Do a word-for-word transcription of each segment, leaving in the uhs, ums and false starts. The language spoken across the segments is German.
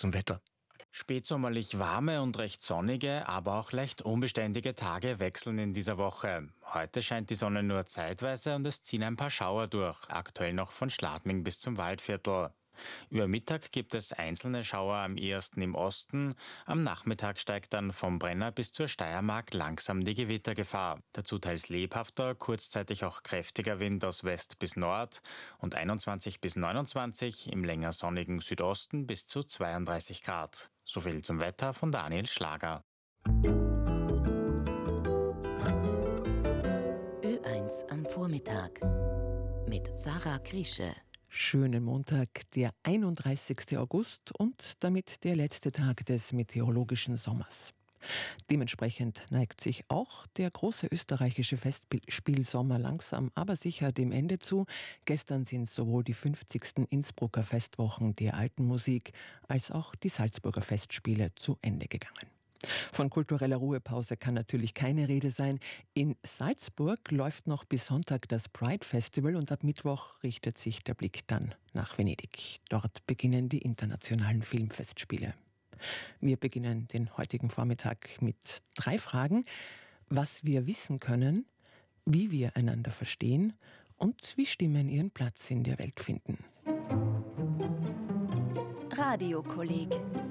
zum Wetter. Spätsommerlich warme und recht sonnige, aber auch leicht unbeständige Tage wechseln in dieser Woche. Heute scheint die Sonne nur zeitweise und es ziehen ein paar Schauer durch, aktuell noch von Schladming bis zum Waldviertel. Über Mittag gibt es einzelne Schauer am ehesten im Osten. Am Nachmittag steigt dann vom Brenner bis zur Steiermark langsam die Gewittergefahr. Dazu teils lebhafter, kurzzeitig auch kräftiger Wind aus West bis Nord und einundzwanzig bis neunundzwanzig, im länger sonnigen Südosten bis zu zweiunddreißig Grad. Soviel zum Wetter von Daniel Schlager. Ö eins am Vormittag mit Sarah Krische. Schönen Montag, der einunddreißigsten August und damit der letzte Tag des meteorologischen Sommers. Dementsprechend neigt sich auch der große österreichische Festspielsommer langsam, aber sicher dem Ende zu. Gestern sind sowohl die fünfzigsten Innsbrucker Festwochen der alten Musik als auch die Salzburger Festspiele zu Ende gegangen. Von kultureller Ruhepause kann natürlich keine Rede sein. In Salzburg läuft noch bis Sonntag das Pride Festival und ab Mittwoch richtet sich der Blick dann nach Venedig. Dort beginnen die internationalen Filmfestspiele. Wir beginnen den heutigen Vormittag mit drei Fragen. Was wir wissen können, wie wir einander verstehen und wie Stimmen ihren Platz in der Welt finden. Radiokolleg.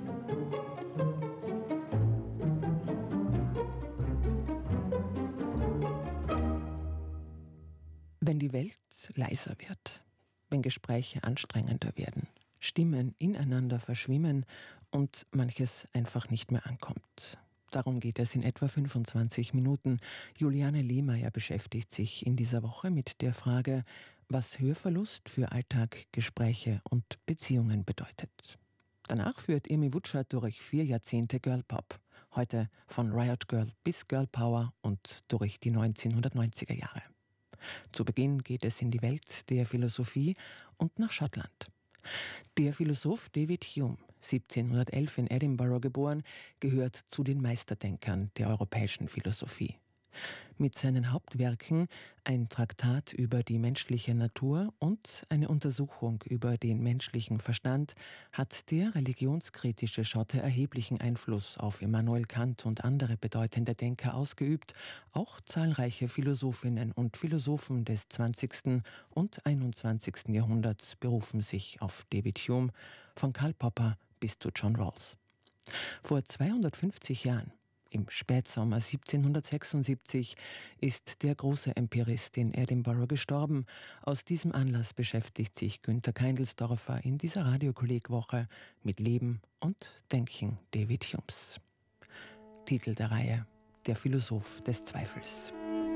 Wenn die Welt leiser wird, wenn Gespräche anstrengender werden, Stimmen ineinander verschwimmen und manches einfach nicht mehr ankommt. Darum geht es in etwa fünfundzwanzig Minuten. Juliane Lehmeier beschäftigt sich in dieser Woche mit der Frage, was Hörverlust für Alltag, Gespräche und Beziehungen bedeutet. Danach führt Irmi Wutschert durch vier Jahrzehnte Girlpop. Heute von Riot Girl bis Girl Power und durch die neunzehnhundertneunziger Jahre. Zu Beginn geht es in die Welt der Philosophie und nach Schottland. Der Philosoph David Hume, siebzehnhundertelf in Edinburgh geboren, gehört zu den Meisterdenkern der europäischen Philosophie. Mit seinen Hauptwerken ein Traktat über die menschliche Natur und eine Untersuchung über den menschlichen Verstand hat der religionskritische Schotte erheblichen Einfluss auf Immanuel Kant und andere bedeutende Denker ausgeübt. Auch zahlreiche Philosophinnen und Philosophen des zwanzigsten und einundzwanzigsten Jahrhunderts berufen sich auf David Hume, von Karl Popper bis zu John Rawls. Vor zweihundertfünfzig Jahren, im Spätsommer siebzehnhundertsechsundsiebzig, ist der große Empirist in Edinburgh gestorben. Aus diesem Anlass beschäftigt sich Günther Keindelsdorfer in dieser Radiokollegwoche mit Leben und Denken David Humes. Titel der Reihe: Der Philosoph des Zweifels.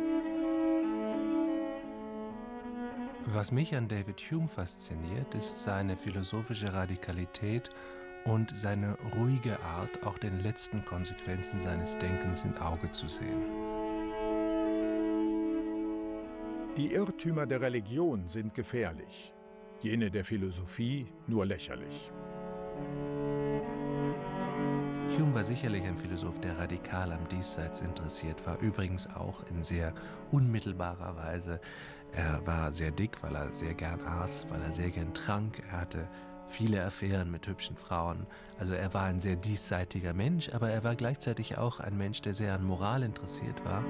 Was mich an David Hume fasziniert, ist seine philosophische Radikalität und seine ruhige Art, auch den letzten Konsequenzen seines Denkens ins Auge zu sehen. Die Irrtümer der Religion sind gefährlich, jene der Philosophie nur lächerlich. Hume war sicherlich ein Philosoph, der radikal am Diesseits interessiert war, übrigens auch in sehr unmittelbarer Weise. Er war sehr dick, weil er sehr gern aß, weil er sehr gern trank. Er hatte viele Affären mit hübschen Frauen. Also er war ein sehr diesseitiger Mensch, aber er war gleichzeitig auch ein Mensch, der sehr an Moral interessiert war.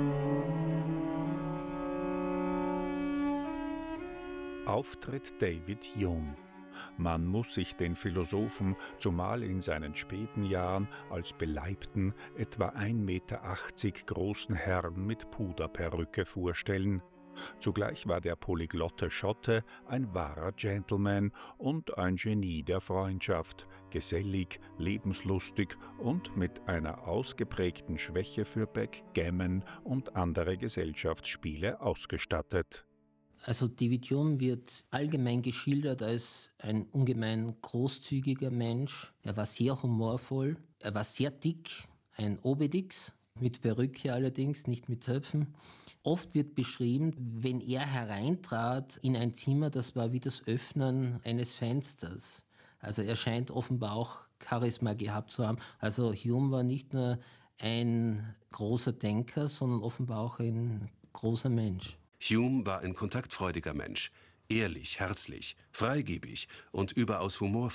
Auftritt David Hume. Man muss sich den Philosophen, zumal in seinen späten Jahren, als beleibten, etwa ein Meter achtzig großen Herrn mit Puderperücke vorstellen. Zugleich war der polyglotte Schotte ein wahrer Gentleman und ein Genie der Freundschaft, gesellig, lebenslustig und mit einer ausgeprägten Schwäche für Backgammon und andere Gesellschaftsspiele ausgestattet. Also David Hume wird allgemein geschildert als ein ungemein großzügiger Mensch. Er war sehr humorvoll, er war sehr dick, ein Obelix, mit Perücke allerdings, nicht mit Zöpfen. Oft wird beschrieben, wenn er hereintrat in ein Zimmer, das war wie das Öffnen eines Fensters. Also er scheint offenbar auch Charisma gehabt zu haben. Also Hume war nicht nur ein großer Denker, sondern offenbar auch ein großer Mensch. Hume war ein kontaktfreudiger Mensch, ehrlich, herzlich, freigebig und überaus humorvoll.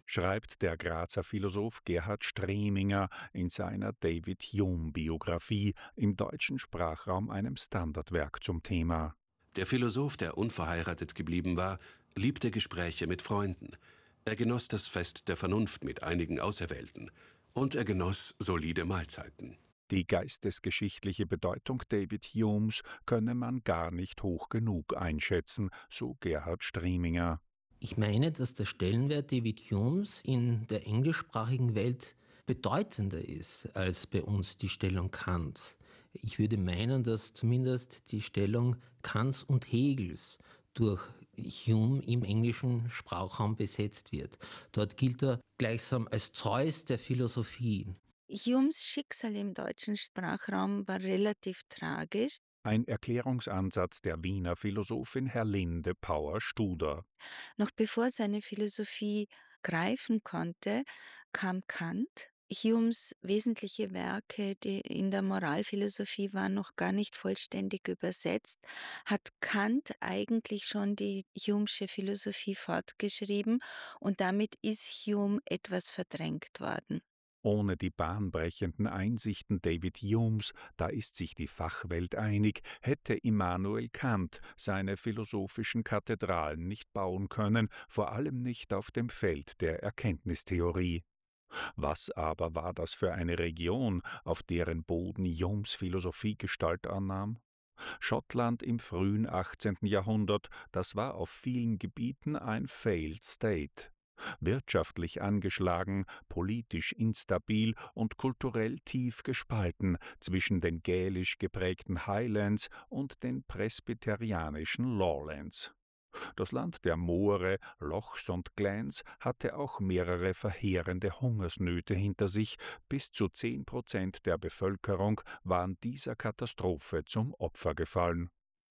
schreibt der Grazer Philosoph Gerhard Streminger in seiner David Hume-Biografie, im deutschen Sprachraum einem Standardwerk zum Thema. Der Philosoph, der unverheiratet geblieben war, liebte Gespräche mit Freunden. Er genoss das Fest der Vernunft mit einigen Auserwählten. Und er genoss solide Mahlzeiten. Die geistesgeschichtliche Bedeutung David Humes könne man gar nicht hoch genug einschätzen, so Gerhard Streminger. Ich meine, dass der Stellenwert David Humes in der englischsprachigen Welt bedeutender ist als bei uns die Stellung Kants. Ich würde meinen, dass zumindest die Stellung Kants und Hegels durch Hume im englischen Sprachraum besetzt wird. Dort gilt er gleichsam als Zeus der Philosophie. Humes Schicksal im deutschen Sprachraum war relativ tragisch. Ein Erklärungsansatz der Wiener Philosophin Herlinde Pauer-Studer. Noch bevor seine Philosophie greifen konnte, kam Kant. Humes wesentliche Werke, die in der Moralphilosophie waren noch gar nicht vollständig übersetzt, hat Kant eigentlich schon die Humesche Philosophie fortgeschrieben und damit ist Hume etwas verdrängt worden. Ohne die bahnbrechenden Einsichten David Humes, da ist sich die Fachwelt einig, hätte Immanuel Kant seine philosophischen Kathedralen nicht bauen können, vor allem nicht auf dem Feld der Erkenntnistheorie. Was aber war das für eine Region, auf deren Boden Humes Philosophie Gestalt annahm? Schottland im frühen achtzehnten Jahrhundert, das war auf vielen Gebieten ein Failed State. Wirtschaftlich angeschlagen, politisch instabil und kulturell tief gespalten zwischen den gälisch geprägten Highlands und den presbyterianischen Lowlands. Das Land der Moore, Lochs und Glens hatte auch mehrere verheerende Hungersnöte hinter sich. Bis zu zehn Prozent der Bevölkerung waren dieser Katastrophe zum Opfer gefallen.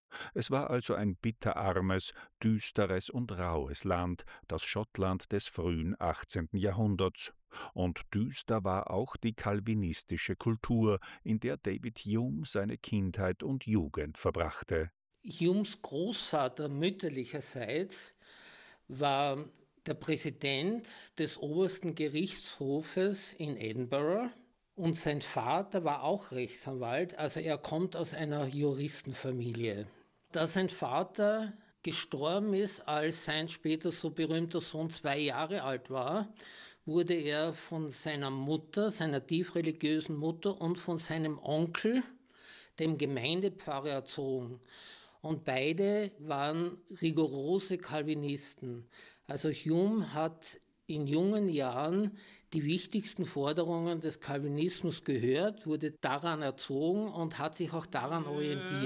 Es war also ein bitterarmes, düsteres und raues Land, das Schottland des frühen achtzehnten Jahrhunderts. Und düster war auch die calvinistische Kultur, in der David Hume seine Kindheit und Jugend verbrachte. Humes Großvater mütterlicherseits war der Präsident des obersten Gerichtshofes in Edinburgh und sein Vater war auch Rechtsanwalt, also er kommt aus einer Juristenfamilie. Da sein Vater gestorben ist, als sein später so berühmter Sohn zwei Jahre alt war, wurde er von seiner Mutter, seiner tief religiösen Mutter und von seinem Onkel, dem Gemeindepfarrer, erzogen. Und beide waren rigorose Calvinisten. Also Hume hat in jungen Jahren die wichtigsten Forderungen des Calvinismus gehört, wurde daran erzogen und hat sich auch daran orientiert.